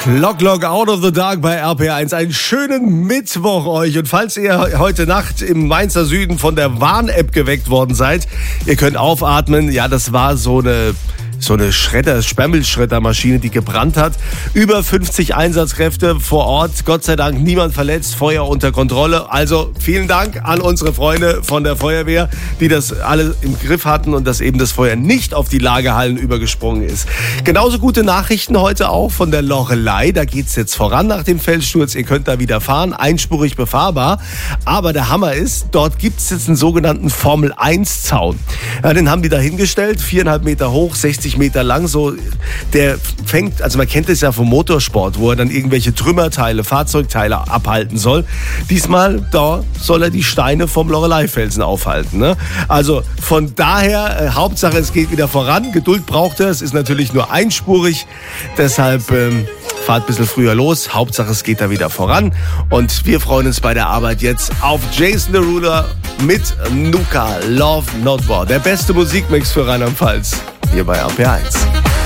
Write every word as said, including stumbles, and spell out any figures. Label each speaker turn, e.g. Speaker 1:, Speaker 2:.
Speaker 1: Log Log Out of the Dark bei R P R eins. Einen schönen Mittwoch euch. Und falls ihr heute Nacht im Mainzer Süden von der Warn-App geweckt worden seid, ihr könnt aufatmen. Ja, das war so eine... so eine Schredder, Sperrmüllschreddermaschine, die gebrannt hat. Über fünfzig Einsatzkräfte vor Ort. Gott sei Dank niemand verletzt, Feuer unter Kontrolle. Also vielen Dank an unsere Freunde von der Feuerwehr, die das alle im Griff hatten und dass eben das Feuer nicht auf die Lagerhallen übergesprungen ist. Genauso gute Nachrichten heute auch von der Loreley. Da geht's jetzt voran nach dem Felssturz. Ihr könnt da wieder fahren, einspurig befahrbar. Aber der Hammer ist, dort gibt's jetzt einen sogenannten Formel eins Zaun. Ja, den haben die da hingestellt, viereinhalb Meter hoch, sechzig Meter lang, so, der fängt, also man kennt es ja vom Motorsport, wo er dann irgendwelche Trümmerteile, Fahrzeugteile abhalten soll. Diesmal, da soll er die Steine vom Loreley-Felsen aufhalten, ne? Also von daher, äh, Hauptsache es geht wieder voran, Geduld braucht er, es ist natürlich nur einspurig, deshalb ähm, fahrt ein bisschen früher los, Hauptsache es geht da wieder voran und wir freuen uns bei der Arbeit jetzt auf Jason Derulo mit Nuka, Love Not War, der beste Musikmix für Rheinland-Pfalz. Hier bei R P R eins.